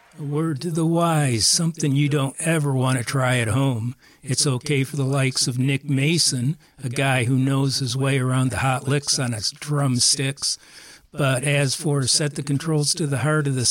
A word to the wise, something you don't ever want to try at home. It's okay for the likes of Nick Mason, a guy who knows his way around the hot licks on his drumsticks. But as for set the controls to the heart of the